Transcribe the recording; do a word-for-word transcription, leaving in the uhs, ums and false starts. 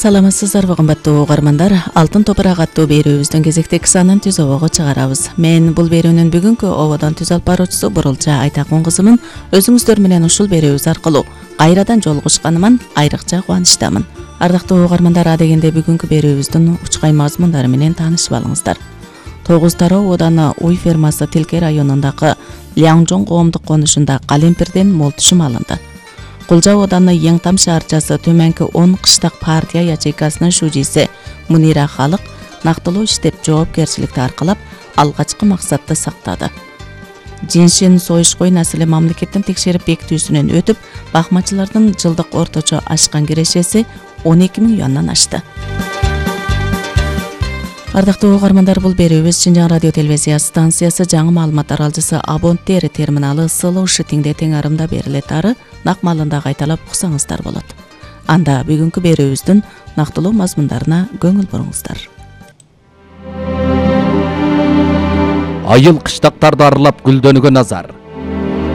Саламатсыздарбы кымбаттуу угармандар. Алтын топурак аттуу берүүбүздүн кезектеги санын түз обого чыгарабыз. Мен бул берүүнүн бүгүнкү ободон түз алып баруучусу Бурулча Айтакун кызымын. Өзүңүздөр менен ушул берүүбүз аркылуу кайрадан жолугушканыма айрыкча кубанычтамын. Ардактуу угармандар, адегенде бүгүнкү берүүбүздүн учкай мазмундары менен таанышып алыңыздар. Тогуз тароо ооданы Уй фермасы Тилке районундагы Ляңжоң коомдук конушунда калемпирден мол түшүм алынды. Кулжа ооданы Еңтам шаарчасы төмөнкү он кыштак партия ячейкасынын шужиси Мунира Халык нактылуу иштеп жоопкерчиликти аркалап алгачкы максатты сактады. Жиншин союшкой населе мамлекеттин текшерип бекитүүсүнөн өтүп, бакмачылардын жылдык орточо ашкан кирешеси он эки миң юандан ашты. Ардактуу угармандар, бул берүүбүз Чынжаң радио телевизия станциясы жаңы маалымат аралжысы Абонтер терминалы Сылуу Шытиңде тең арымда берилет ары нак маалында кайталап уксаңыздар болот. Анда бүгүнкү берүүбүздүн нактылуу мазмундарына көңүл буруңуздар. Айыл кыштактарды аралап гүлдөнүүгө назар.